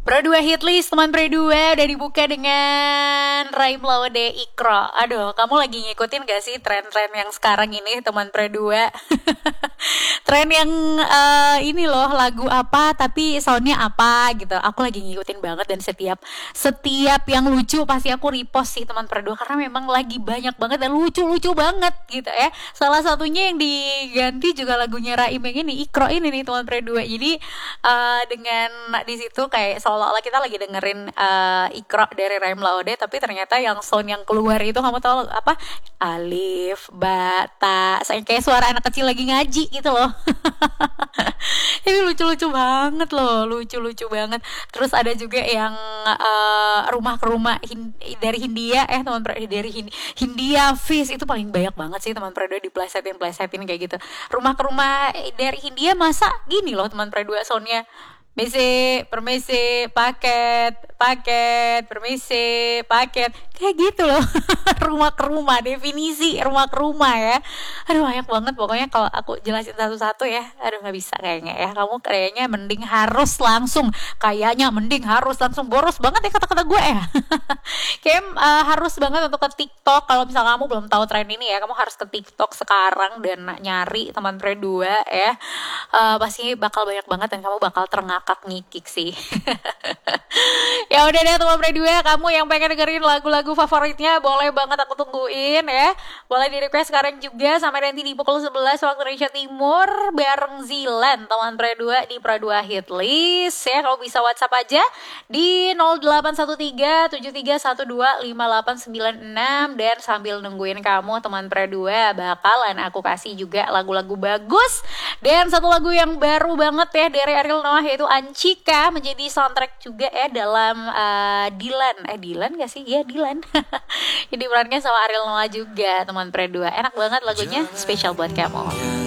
Pro 2 Hitlist teman Pro 2 udah dibuka dengan Raim Laude Ikro. Aduh, kamu lagi ngikutin gak sih tren-tren yang sekarang ini teman Pro 2? Tren yang ini loh, lagu apa tapi soundnya apa gitu. Aku lagi ngikutin banget dan setiap yang lucu pasti aku repost sih teman Pro 2 karena memang lagi banyak banget dan lucu-lucu banget gitu ya. Salah satunya yang diganti juga lagunya Raim yang ini Ikro ini nih teman Pro 2. Jadi dengan di situ kayak seolah-olah kita lagi dengerin Iqra dari Raim Laude, tapi ternyata yang sound yang keluar itu kamu tahu apa? Alif, ba, ta, kayak suara anak kecil lagi ngaji gitu loh. Ini lucu-lucu banget loh, lucu-lucu banget. Terus ada juga yang rumah ke rumah dari Hindia teman dari Hindia Fish itu paling banyak banget sih teman Predo diplesetin kayak gitu. Rumah ke rumah dari Hindia masa gini loh teman Predo soundnya. Permisi, paket, permisi, paket. Kayak gitu loh. Rumah ke rumah, definisi rumah ke rumah ya. Aduh banyak banget pokoknya kalau aku jelasin satu-satu ya. Aduh gak bisa kayaknya ya. Kamu kayaknya mending harus langsung boros banget ya kata-kata gue ya. Kayak harus banget untuk ke TikTok. Kalau misalnya kamu belum tahu tren ini ya, kamu harus ke TikTok sekarang dan nyari teman Pre 2 ya. Pasti bakal banyak banget dan kamu bakal terngakak ngikik sih. Ya udah deh teman Pre 2, kamu yang pengen dengerin lagu-lagu favoritnya boleh banget aku tungguin ya. Boleh di request sekarang juga sampai nanti di pukul 11 waktu Indonesia Timur bareng Zilan teman Pre 2 di Pro 2 Hitlist ya. Kalau bisa WhatsApp aja di 0813-7312-5896 dan sambil nungguin kamu teman Pre 2 bakalan aku kasih juga lagu-lagu bagus dan satu lagu yang baru banget ya dari Ariel Noah yaitu Ancika menjadi soundtrack juga ya dalam Dilan gak sih? Ya Dilan. Jadi perannya sama Ariel Noah juga teman Pre 2. Enak banget lagunya, spesial buat kamu.